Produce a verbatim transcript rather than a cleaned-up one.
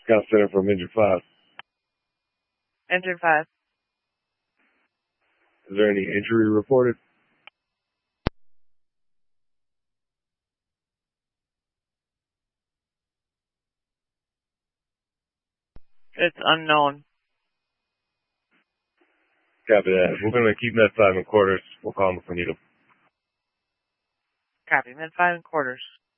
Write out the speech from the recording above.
Scout Center from Injured five. Injured five. Is there any injury reported? It's unknown. Copy that. We're going to keep Med five in quarters. We'll call them if we need them. Copy. Med five in quarters.